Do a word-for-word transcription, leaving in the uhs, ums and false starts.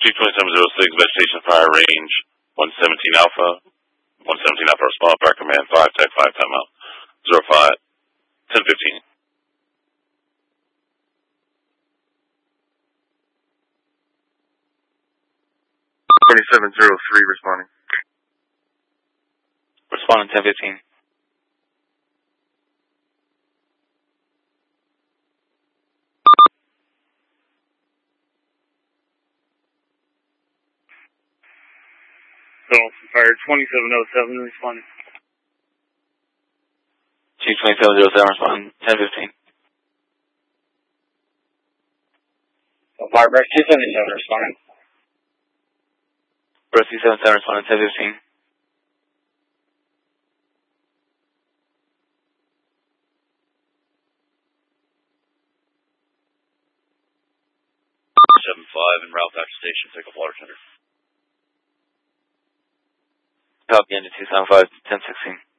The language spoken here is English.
Chief twenty-seven oh six, vegetation fire range, one seventeen Alpha, one seventeen Alpha respond, fire command five, tech five, timeout, zero five, ten fifteen. twenty-seven oh three responding. Responding ten fifteen. Donaldson Fire twenty-seven oh seven responding. Chief twenty-seven oh seven responding ten fifteen. Firebird two seventy-seven responding. Breast two seventy-seven responding ten fifteen. seven five en route back to station, take up water tender. Copy into two seven five, ten sixteen.